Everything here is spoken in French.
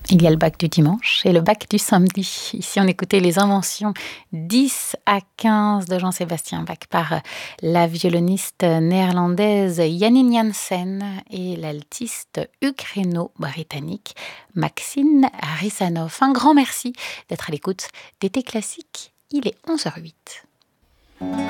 Il y a le bac du dimanche et le bac du samedi. Ici, on écoutait les inventions 10 à 15 de Jean-Sébastien Bach par la violoniste néerlandaise Janine Jansen et l'altiste ukraino-britannique Maxine Rissanov. Un grand merci d'être à l'écoute d'été classique. Il est 11h08.